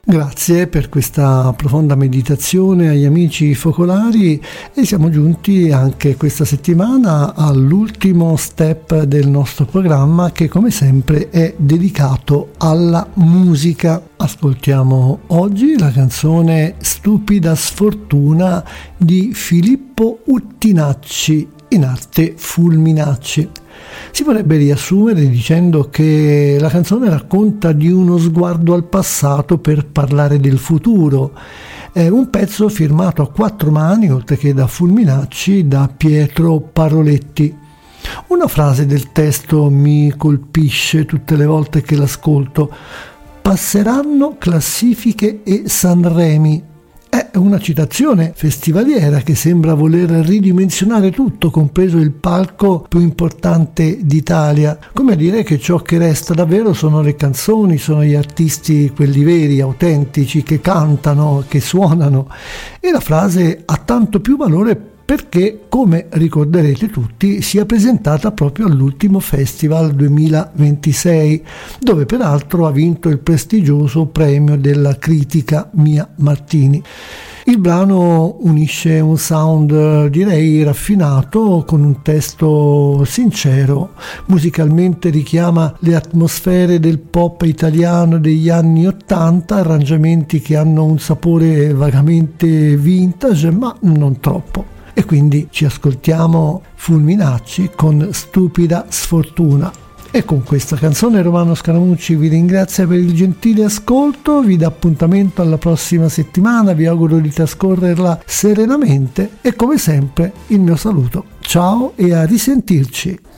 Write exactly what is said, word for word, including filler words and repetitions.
Grazie per questa profonda meditazione agli amici focolari e siamo giunti anche questa settimana all'ultimo step del nostro programma che come sempre è dedicato alla musica. Ascoltiamo oggi la canzone Stupida sfortuna di Filippo Uttinacci, in arte Fulminacci. Si potrebbe riassumere dicendo che la canzone racconta di uno sguardo al passato per parlare del futuro. È un pezzo firmato a quattro mani, oltre che da Fulminacci, da Pietro Paroletti. Una frase del testo mi colpisce tutte le volte che l'ascolto. Passeranno classifiche e Sanremi. È una citazione festivaliera che sembra voler ridimensionare tutto, compreso il palco più importante d'Italia. Come a dire che ciò che resta davvero sono le canzoni, sono gli artisti, quelli veri, autentici, che cantano, che suonano. E la frase ha tanto più valore perché, come ricorderete tutti, si è presentata proprio all'ultimo Festival duemilaventisei, dove peraltro ha vinto il prestigioso premio della critica Mia Martini. Il brano unisce un sound, direi, raffinato con un testo sincero, musicalmente richiama le atmosfere del pop italiano degli anni ottanta, arrangiamenti che hanno un sapore vagamente vintage, ma non troppo. E quindi ci ascoltiamo Fulminacci con Stupida sfortuna. E con questa canzone Romano Scaramucci vi ringrazia per il gentile ascolto, vi dà appuntamento alla prossima settimana, vi auguro di trascorrerla serenamente e come sempre il mio saluto. Ciao e a risentirci.